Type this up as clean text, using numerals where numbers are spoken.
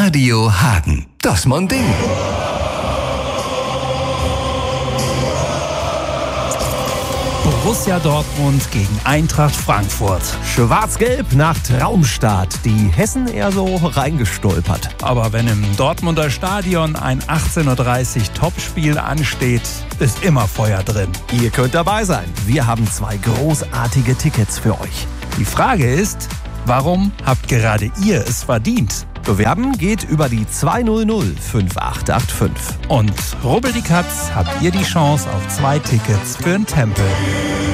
Radio Hagen. Das ist mein Ding. Borussia Dortmund gegen Eintracht Frankfurt. Schwarz-Gelb nach Traumstart. Die Hessen eher so reingestolpert. Aber wenn im Dortmunder Stadion ein 18:30 Uhr Topspiel ansteht, ist immer Feuer drin. Ihr könnt dabei sein. Wir haben 2 großartige Tickets für euch. Die Frage ist, warum habt gerade ihr es verdient? Bewerben geht über die 200 5885. Und rubbel die Katz, habt ihr die Chance auf 2 Tickets für den Tempel.